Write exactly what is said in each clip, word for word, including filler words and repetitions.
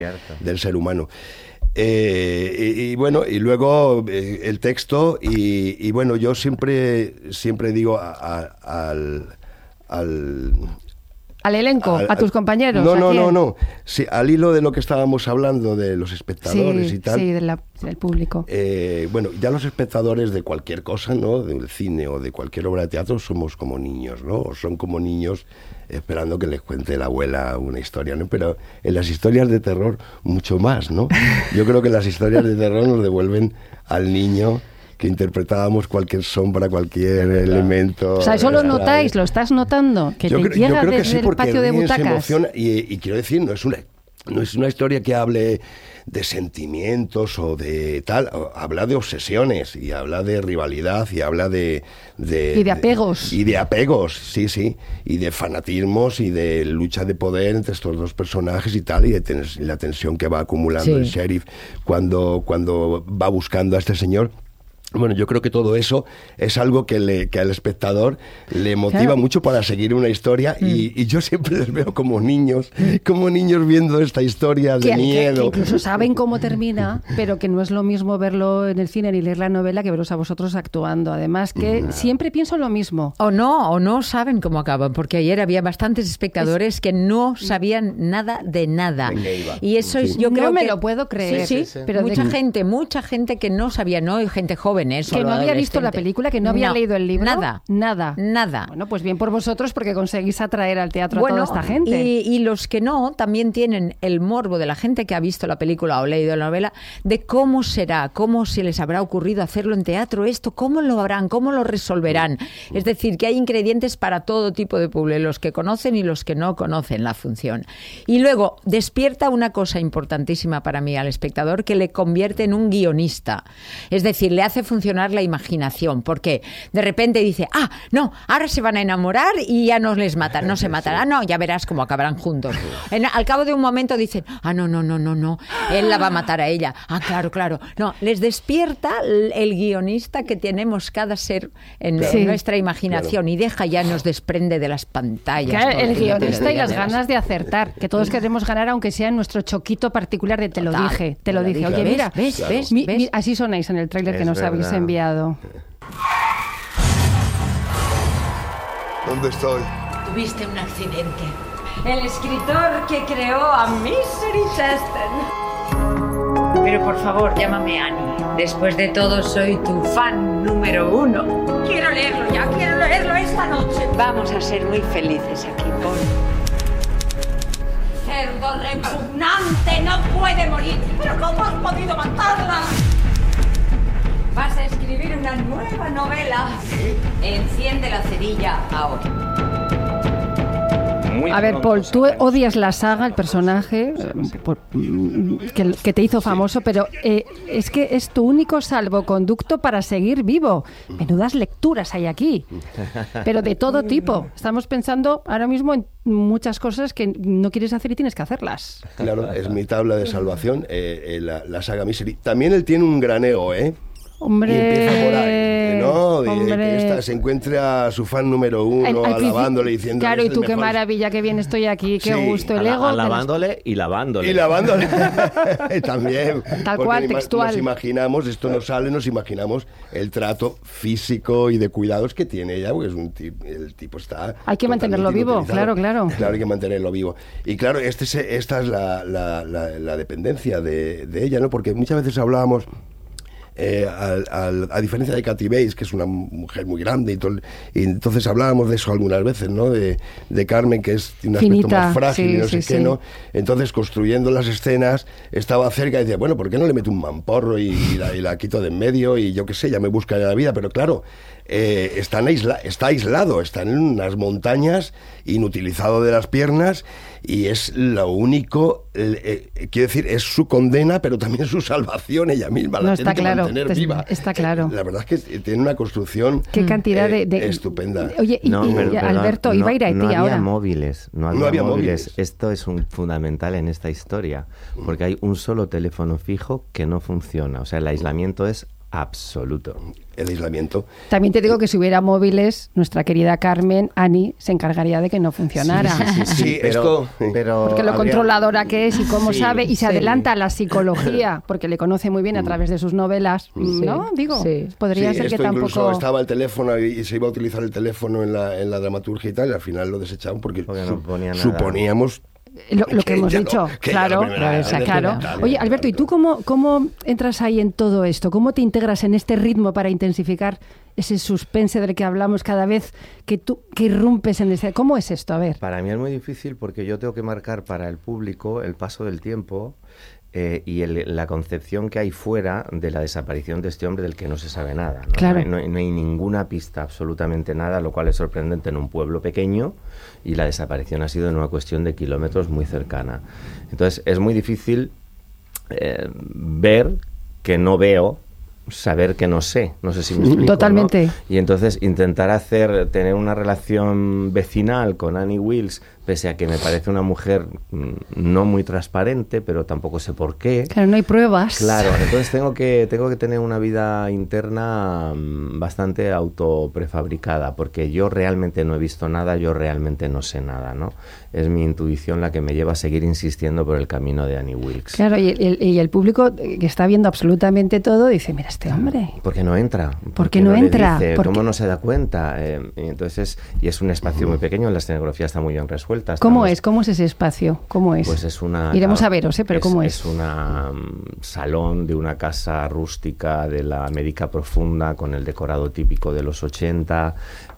del ser humano. Eh, y, y bueno, y luego eh, el texto, y, y bueno, yo siempre, siempre digo a, a, al... al ¿Al elenco? Al, ¿A tus compañeros? No, ¿A no, quién? no, no. Sí, al hilo de lo que estábamos hablando de los espectadores sí, y tal. Sí, de la, del público. Eh, bueno, ya los espectadores de cualquier cosa, ¿no? Del cine o de cualquier obra de teatro somos como niños, ¿no? O son como niños esperando que les cuente la abuela una historia, ¿no? Pero en las historias de terror mucho más, ¿no? Yo creo que las historias de terror nos devuelven al niño que interpretábamos cualquier sombra, cualquier claro. elemento. O sea, eso lo notáis, lo estás notando, que yo te creo, llega yo creo desde que sí, el patio de butacas. Se emociona, y, y quiero decir, no es una no es una historia que hable de sentimientos o de tal, habla de obsesiones y habla de rivalidad y habla de... de y de apegos. De, y de apegos, sí, sí, y de fanatismos y de lucha de poder entre estos dos personajes y tal, y de ten, la tensión que va acumulando sí. el sheriff cuando, cuando va buscando a este señor. Bueno, yo creo que todo eso es algo que, le, que al espectador le motiva claro. mucho para seguir una historia mm. y, y yo siempre les veo como niños, como niños viendo esta historia de que, miedo. Que, que incluso saben cómo termina, pero que no es lo mismo verlo en el cine ni leer la novela que veros a vosotros actuando. Además que mm. siempre pienso lo mismo. O no, o no saben cómo acaban, porque ayer había bastantes espectadores es... que no sabían nada de nada. Y eso sí. es, yo no creo me que... lo puedo creer. Sí, sí, sí, sí. Pero mucha de... gente, mucha gente que no sabía, no, y gente joven. Eso, que no había visto la película, que no había no, leído el libro. Nada. Nada. Nada. Bueno, pues bien por vosotros porque conseguís atraer al teatro bueno, a toda esta gente. Y, y los que no, también tienen el morbo de la gente que ha visto la película o leído la novela, de cómo será, cómo se les habrá ocurrido hacerlo en teatro esto, cómo lo harán, cómo lo resolverán. Es decir, que hay ingredientes para todo tipo de público, los que conocen y los que no conocen la función. Y luego despierta una cosa importantísima para mí al espectador que le convierte en un guionista. Es decir, le hace funcionar la imaginación, porque de repente dice, ah, no, ahora se van a enamorar y ya no les matan, no se matarán, no, ya verás cómo acabarán juntos. En, al cabo de un momento dicen, ah, no, no, no, no, no, él la va a matar a ella, ah, claro, claro, no, les despierta el, el guionista que tenemos cada ser en, sí. en nuestra imaginación, claro. y deja ya nos desprende de las pantallas. Claro, el guionista y las ganas de acertar, que todos queremos ganar aunque sea en nuestro choquito particular de te lo Total. dije, te lo dije, oye, mira, ¿ves? ¿Ves? ¿Ves? Mi, mi, así sonáis en el tráiler que nos verdad. habéis enviado. ¿Dónde estoy? Tuviste un accidente. El escritor que creó a Misery Chastain. Pero por favor, llámame Annie. Después de todo, soy tu fan número uno. Quiero leerlo ya, quiero leerlo esta noche. Vamos a ser muy felices aquí, Paul. Cerdo repugnante, no puede morir. ¿Pero cómo has podido matarla? Vas a escribir una nueva novela. Enciende la cerilla ahora. A ver, Paul, tú odias la saga, el personaje por, que, que te hizo famoso, pero eh, es que es tu único salvoconducto para seguir vivo. Menudas lecturas hay aquí, pero de todo tipo. Estamos pensando ahora mismo en muchas cosas que no quieres hacer y tienes que hacerlas. Claro, es mi tabla de salvación, eh, eh, la, la saga Misery. También él tiene un gran ego, ¿eh? Hombre, y empieza por ahí, ¿no? De, hombre. Que esta, se encuentra a su fan número uno, al, al alabándole, diciendo... Claro, y tú, qué maravilla, qué bien estoy aquí, qué sí. gusto, el ego... Alabándole las... y lavándole. Y lavándole, también. Tal cual, textual. Nos imaginamos, esto no sale, nos imaginamos el trato físico y de cuidados que tiene ella, porque es un tipo, el tipo está... Hay que mantenerlo vivo, claro, claro. Claro, hay que mantenerlo vivo. Y claro, este, esta es la, la, la, la dependencia de, de ella, ¿no? Porque muchas veces hablábamos... Eh, al, al, a diferencia de Kathy Bates, que es una mujer muy grande y, todo, y entonces hablábamos de eso algunas veces, ¿no? De, de Carmen, que es un aspecto Finita, más frágil sí, y no sí, sé sí. qué, ¿no? Entonces, construyendo las escenas, estaba cerca y decía, bueno, ¿por qué no le meto un mamporro y, y, la, y la quito de en medio y yo qué sé, ya me busca en la vida? Pero claro, eh, están aisla, está aislado, está en unas montañas, inutilizado de las piernas, y es lo único, eh, eh, quiero decir, es su condena, pero también su salvación ella misma, no, la está tiene que claro, mantener te, viva. Está claro. Eh, la verdad es que tiene una construcción Qué cantidad eh, de, de estupenda. Oye, y, no, y, pero, pero Alberto, no, iba a ir a Haití no había ahora. Móviles, no había, no había móviles. móviles. Esto es un fundamental en esta historia, porque hay un solo teléfono fijo que no funciona. O sea, el aislamiento es absoluto. El aislamiento. También te digo que si hubiera móviles, nuestra querida Carmen, Ani, se encargaría de que no funcionara. Sí, sí, sí, sí, Sí, pero, esto- pero Porque lo habría- controladora que es y cómo Sí, sabe, y se sí. adelanta a la psicología, porque le conoce muy bien a través de sus novelas, ¿no? Digo, Sí. podría Sí, ser que esto incluso tampoco... estaba el teléfono y, y se iba a utilizar el teléfono en la, en la dramaturgia y tal, y al final lo desechaban porque, Porque no su- ponía nada. suponíamos Lo, lo que hemos ya no- dicho, que ya la claro, primera vez claro. es claro. lamentable, Oye, Alberto, ¿y tú cómo, cómo entras ahí en todo esto? ¿Cómo te integras en este ritmo para intensificar ese suspense del que hablamos cada vez que tú que irrumpes en ese... ¿Cómo es esto? A ver. Para mí es muy difícil porque yo tengo que marcar para el público el paso del tiempo eh, y el- la concepción que hay fuera de la desaparición de este hombre del que no se sabe nada, ¿no? Claro. No hay, no hay- no hay ninguna pista, absolutamente nada, lo cual es sorprendente en un pueblo pequeño, y la desaparición ha sido en una cuestión de kilómetros muy cercana. Entonces es muy difícil eh, ver que no veo, saber que no sé, no sé si me explico, Totalmente. ¿no? Y entonces intentar hacer, tener una relación vecinal con Annie Wilkes, pese a que me parece una mujer mm, no muy transparente, pero tampoco sé por qué. Claro, no hay pruebas. Claro, entonces tengo que tengo que tener una vida interna mm, bastante autoprefabricada, porque yo realmente no he visto nada, yo realmente no sé nada, ¿no? Es mi intuición la que me lleva a seguir insistiendo por el camino de Annie Wilkes. Claro, y el, y el público que está viendo absolutamente todo dice, mira, este hombre... ¿Por qué no entra? ¿Por qué no le entra? dice? ¿Por ¿Cómo qué? no se da cuenta? Eh, y entonces, y es un espacio muy pequeño, la escenografía está muy bien resuelta. ¿Cómo estamos- es? ¿Cómo es ese espacio? ¿Cómo es? Pues es una... Iremos a veros, ¿eh? Pero ¿cómo es? Es un salón de una casa rústica de la América profunda con el decorado típico de los ochenta.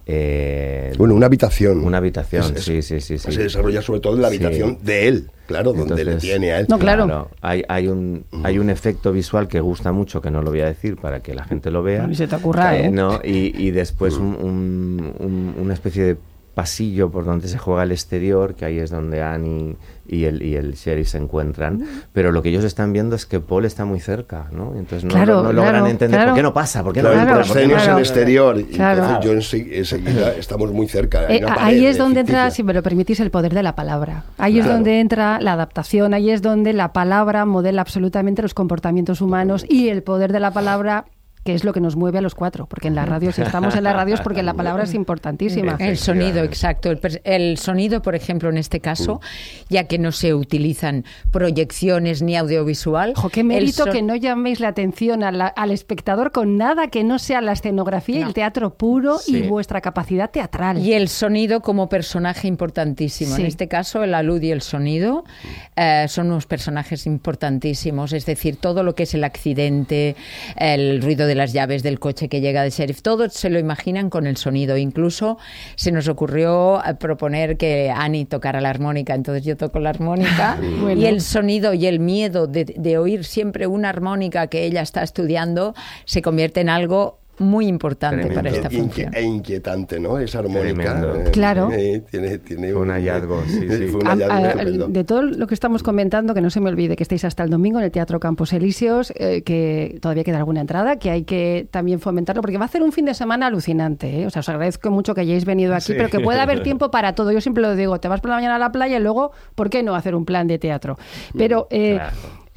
Eh, Bueno, una habitación. Una habitación, Es- es- sí, sí, sí, sí. Se desarrolla sobre todo en la Sí. habitación de él, claro, donde le Entonces, tiene a él. No, claro. Hay, hay, un, hay un efecto visual que gusta mucho, que no lo voy a decir para que la gente lo vea. Ni se te ocurra, ¿eh? ¿no? Y, y después un- un- un- una especie de pasillo por donde se juega el exterior, que ahí es donde Annie y el, y el sheriff se encuentran. Pero lo que ellos están viendo es que Paul está muy cerca, ¿no? Entonces no, Claro, no logran claro, entender claro. por qué no pasa, por qué Claro, no el Claro, entra, por qué proscenio no- es claro. el exterior, y Claro. entonces yo ense- enseguida estamos muy cerca. hay Eh, una ahí pared es donde entra, ficticia. si me lo permitís, el poder de la palabra. Ahí es Claro. donde entra la adaptación, ahí es donde la palabra modela absolutamente los comportamientos humanos y el poder de la palabra, que es lo que nos mueve a los cuatro, porque en la radio, si estamos en la radio es porque la palabra es importantísima. El sonido, exacto. El, pers- el sonido, por ejemplo, en este caso, ya que no se utilizan proyecciones ni audiovisual. Ojo, qué el mérito so- que no llaméis la atención a la- al espectador con nada que no sea la escenografía y No. el teatro puro y Sí. vuestra capacidad teatral. Y el sonido como personaje importantísimo. Sí. En este caso, el alud y el sonido eh, son unos personajes importantísimos. Es decir, todo lo que es el accidente, el ruido de las llaves del coche que llega de sheriff, todo se lo imaginan con el sonido. Incluso se nos ocurrió eh, proponer que Annie tocara la armónica. Entonces yo toco la armónica Bueno. y el sonido y el miedo de, de oír siempre una armónica que ella está estudiando se convierte en algo muy importante Tremendo. para esta Inque- función. E inquietante, ¿no? Esa armónica. Tremendo. eh, Claro. eh, tiene, tiene Fue un hallazgo, sí, sí. Fue un A- hallazgo a- estupendo. de todo lo que estamos comentando, que no se me olvide que estáis hasta el domingo en el Teatro Campos Elíseos, eh, que todavía queda alguna entrada, que hay que también fomentarlo, porque va a ser un fin de semana alucinante. ¿eh? O sea, os agradezco mucho que hayáis venido aquí, Sí. pero que pueda haber tiempo para todo. Yo siempre lo digo, te vas por la mañana a la playa y luego, ¿por qué no hacer un plan de teatro? Pero... eh, Claro.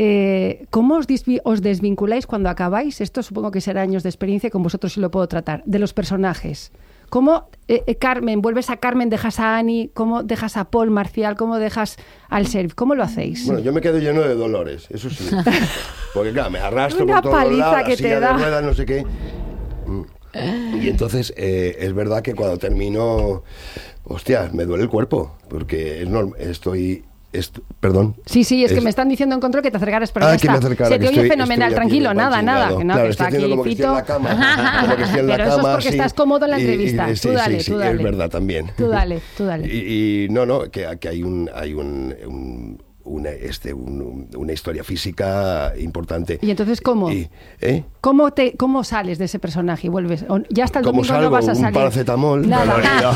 Eh, ¿Cómo os, disvi- os desvinculáis cuando acabáis? Esto supongo que será años de experiencia y con vosotros sí lo puedo tratar. De los personajes. ¿Cómo, eh, eh, Carmen, vuelves a Carmen, dejas a Annie? ¿Cómo dejas a Paul Marcial? ¿Cómo dejas al sheriff? ¿Cómo lo hacéis? Bueno, yo me quedo lleno de dolores, eso sí. Porque claro, me arrastro Una por todos paliza lados, que la te silla da. de ruedas, no sé qué. Mm. Y entonces eh, es verdad que cuando termino, hostia, me duele el cuerpo, porque es norm- estoy... est- perdón. Sí, sí, es, que Es- me están diciendo en control que te acercaras, pero Ah, ya que me está. acercara, Se que te oye estoy- fenomenal, estoy aquí tranquilo, en el nada, nada. chingado. Que no, Claro, que estoy está aquí haciendo como que estoy en la Fito. cama, como que estoy en la Pero eso es cama, porque así. estás cómodo en la Y- y- entrevista. sí, Tú dale, sí, tú sí, dale. es verdad también. Tú dale, tú dale. Y, y no, no, que, que hay un, hay un, un- una, este, un- una historia física importante. ¿Y entonces cómo? Y- ¿eh? ¿Cómo, te, ¿Cómo sales de ese personaje y vuelves? ¿O ya hasta el ¿Cómo domingo salgo? no vas a ¿Un salir? paracetamol? Nada.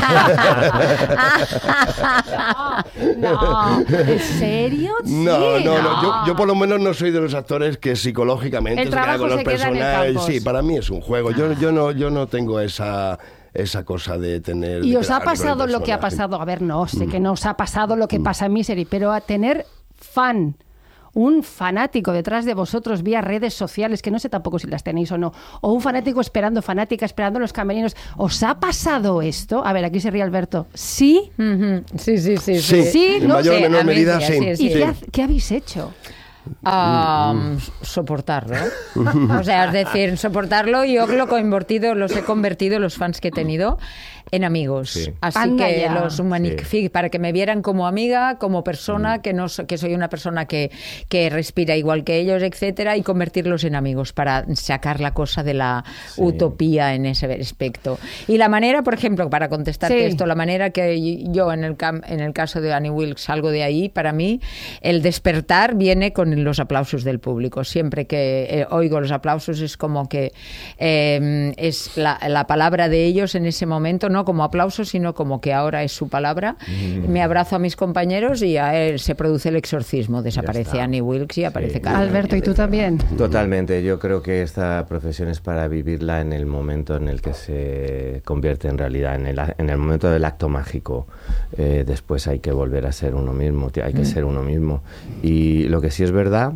No, no, ¿en serio? No, Sí, no, no. Yo, yo por lo menos no soy de los actores que psicológicamente El se quedan trabajo con los se queda en el personajes. Campos. Sí, para mí es un juego. Yo, yo no, yo no tengo esa esa cosa de tener. ¿Y de os ha quedarme con el pasado lo que ha personaje. pasado? A ver, no, sé que no os ha pasado lo que pasa en Misery, pero a tener fan un fanático detrás de vosotros vía redes sociales, que no sé tampoco si las tenéis o no, o un fanático esperando, fanática esperando en los camerinos. ¿Os ha pasado esto? A ver, aquí se ríe Alberto. ¿Sí? Uh-huh. Sí, sí, sí. Sí, sí. Sí, en no mayor o sé, menor a mí medida, sí, sí. así es, ¿Y sí. qué, ha- qué habéis hecho? Um, soportarlo. O sea, es decir, soportarlo. Yo lo he convertido, los he convertido, los fans que he tenido, en amigos. Sí. Así Anda que ya. los humanifiqué para que me vieran como amiga, como persona, mm. que no so- que soy una persona que, que respira igual que ellos, etcétera, y convertirlos en amigos para sacar la cosa de la sí. utopía en ese aspecto. Y la manera, por ejemplo, para contestarte sí. esto, la manera que yo en el cam- en el caso de Annie Wilkes salgo de ahí, para mí el despertar viene con los aplausos del público. Siempre que eh, oigo los aplausos es como que eh, es la, la palabra de ellos en ese momento, no como aplausos, sino como que ahora es su palabra. Mm. Me abrazo a mis compañeros y a él se produce el exorcismo. Desaparece Annie Wilkes y aparece sí. Carmen. Alberto, ¿y tú también? Totalmente. Yo creo que esta profesión es para vivirla en el momento en el que se convierte en realidad, en el, en el momento del acto mágico. Eh, después hay que volver a ser uno mismo, hay que mm. ser uno mismo. Y lo que sí es verdad,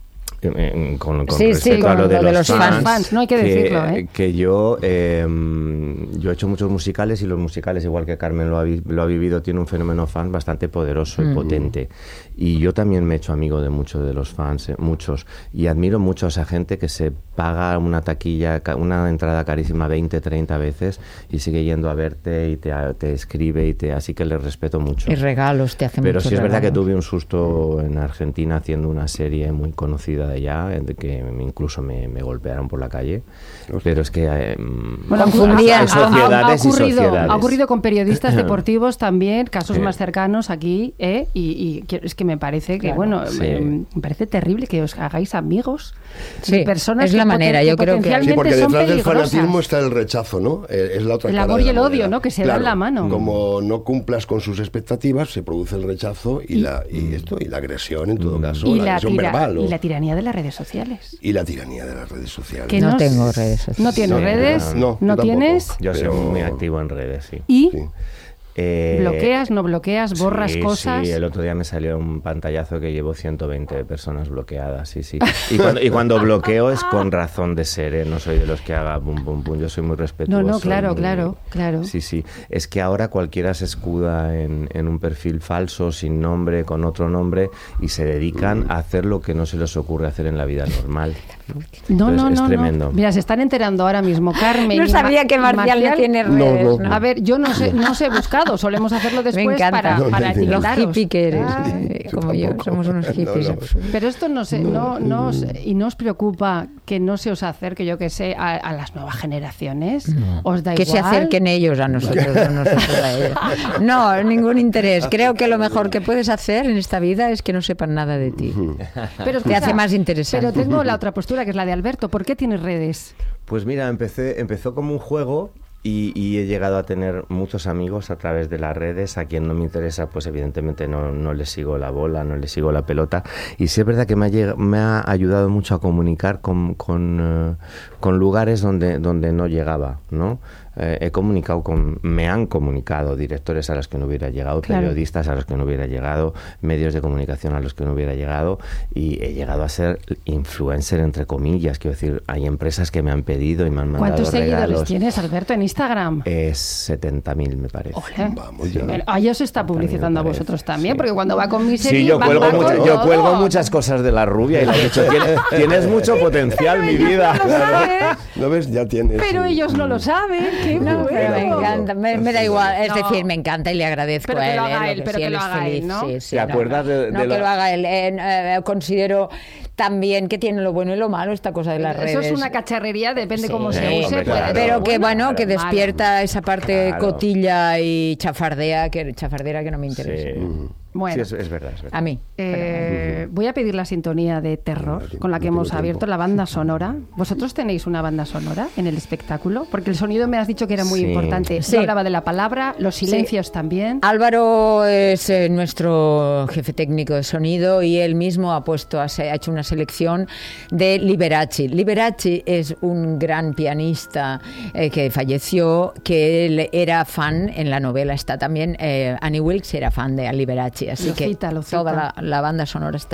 Eh, con, con sí, respecto sí, con a lo de, lo los, de los fans, fans, no hay que, que decirlo, ¿eh? que yo eh, yo he hecho muchos musicales y los musicales, igual que Carmen lo ha, vi, lo ha vivido, tiene un fenómeno fan bastante poderoso mm. y potente, y yo también me he hecho amigo de muchos de los fans, eh, muchos, y admiro mucho a esa gente que se paga una taquilla, una entrada carísima veinte, treinta veces y sigue yendo a verte y te, te escribe y te, así que les respeto mucho. Y regalos, te hacen Pero muchos sí es verdad regalos. que tuve un susto en Argentina haciendo una serie muy conocida de allá, de que incluso me, me golpearon por la calle. Pero es que eh, bueno, hay sociedades ha, ha, ocurrido, y sociedades. Ha ocurrido con periodistas deportivos también, casos sí. más cercanos aquí, ¿eh? y, y es que me parece que, claro, bueno, sí. me, me parece terrible que os hagáis amigos sí. de personas es la que manera, poten, yo que creo que sí, porque detrás del peligrosas. fanatismo está el rechazo, ¿no? Es la otra el cara amor de y el la odio, moneda. ¿no? Que se claro, dan la mano. Como no cumplas con sus expectativas, se produce el rechazo y, y la y esto y la agresión en todo caso, y la, la agresión tira, verbal. ¿no? Y la tiranía de las redes sociales. Y la tiranía de las redes sociales. Que no, no tengo redes sociales. ¿No tienes sí, redes? No, ¿No yo tienes? Yo pero... soy muy activo en redes, sí. ¿Y? Sí. Eh, ¿Bloqueas, no bloqueas, borras sí, cosas? Sí, el otro día me salió un pantallazo que llevo ciento veinte personas bloqueadas, sí, sí. Y cuando, y cuando bloqueo es con razón de ser, ¿eh? No soy de los que haga pum, pum, pum, yo soy muy respetuoso. No, no, claro, muy, claro, claro. Sí, sí. Es que ahora cualquiera se escuda en, en un perfil falso, sin nombre, con otro nombre, y se dedican a hacer lo que no se les ocurre hacer en la vida normal. No, Entonces, no, es no, tremendo. no. Mira, se están enterando ahora mismo, Carmen. No sabía Ma- que Marcial, Marcial no tiene redes. No, no. ¿no? A ver, yo no sé, no sé he buscado, solemos hacerlo después Me encanta. para, No, para no, no. Los etiquetaros. hippie que eres, Ay, eh, como yo, tampoco. somos unos hippies. No, no. Pero esto no sé, no, no os- y no os preocupa que no se os acerque, yo que sé, a, a las nuevas generaciones. No. ¿Os da Que igual? se acerquen ellos a nosotros, no nosotros a ellos. No, ningún interés. Creo que lo mejor que puedes hacer en esta vida es que no sepan nada de ti. Pero, Te hace más interesante. Pero tengo la otra postura, que es la de Alberto. ¿Por qué tienes redes? Pues mira, empecé, empezó como un juego y, y he llegado a tener muchos amigos a través de las redes. A quien no me interesa, pues evidentemente no, no le sigo la bola, no le sigo la pelota. Y sí es verdad que me ha, lleg- me ha ayudado mucho a comunicar con, con, eh, con lugares donde, donde no llegaba, ¿no? Eh, he comunicado con, me han comunicado directores a los que no hubiera llegado, Claro. periodistas a los que no hubiera llegado, medios de comunicación a los que no hubiera llegado, y he llegado a ser influencer, entre comillas. Quiero decir, hay empresas que me han pedido y me han mandado ¿Cuántos seguidores regalos. tienes, Alberto, en Instagram? Es setenta mil, me parece. Ole. Vamos ya. Pero, ah, ya os está publicitando a parece, vosotros también, sí. porque cuando va con mi serie Sí, yo va- cuelgo, va con mucha- yo todo. cuelgo muchas cosas de la rubia y le he dicho, "Tienes, tienes mucho potencial, mi vida". Lo sabe, ¿No ves? Ya tienes. pero sí. ellos no lo saben. ¡Qué No, pero me bueno! encanta, me, me da igual, es No. decir, me encanta y le agradezco Pero a que él. lo haga eh, él, que pero sí, que él lo es haga feliz, él, ¿no? sí, sí, ¿Te no, acuerdas no, de- no, de que la- lo haga él. Eh, eh, considero también que tiene lo bueno y lo malo esta cosa de las redes. Eso es una cacharrería, depende Sí, cómo se hombre, use. claro. puede- Pero que bueno, claro, que malo. despierta esa parte Claro. cotilla y chafardea, que chafardera que no me interesa. Sí. Bueno. Sí, es, es verdad, es verdad. A mí. Eh, voy a pedir la sintonía de terror Vale, con la que no tengo hemos abierto tiempo. la banda sonora. ¿Vosotros tenéis una banda sonora en el espectáculo? Porque el sonido me has dicho que era muy Sí. importante. Sí. Yo hablaba de la palabra, los silencios también. Álvaro es eh, nuestro jefe técnico de sonido y él mismo ha puesto, ha, se- ha hecho una selección de Liberace. Liberace es un gran pianista eh, que falleció, que él era fan en la novela. Está también eh, Annie Wilkes era fan de Liberace, así Lo que cita, lo cita. toda la, la banda sonora está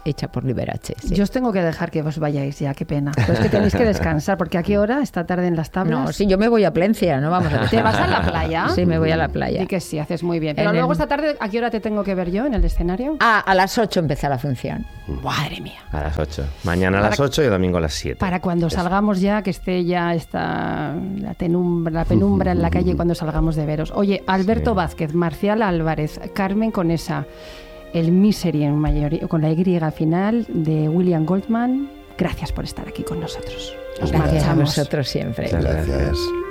hecha por Liberace. Sí. Yo os tengo que dejar que os vayáis ya, qué pena. Pero es que tenéis que descansar, porque ¿a qué hora? Esta tarde en las tablas. No, sí, yo me voy a Plencia, no vamos a ¿Te vas a la playa? Sí, me voy a la playa. Y que sí, haces muy bien. Pero En luego el- esta tarde, ¿a qué hora te tengo que ver yo en el escenario? Ah, a las ocho empieza la función. Madre mía. A las ocho. Mañana a las ocho y el domingo a las siete. Para cuando salgamos ya, que esté ya esta, la, tenumbra, la penumbra en la calle cuando salgamos de veros. Oye, Alberto Sí. Vázquez, Marcial Álvarez, Carmen Conesa, el Misery en mayoría, con la Y final de William Goldman. Gracias por estar aquí con nosotros. Nos Gracias a marchamos. vosotros siempre. Muchas gracias. Gracias.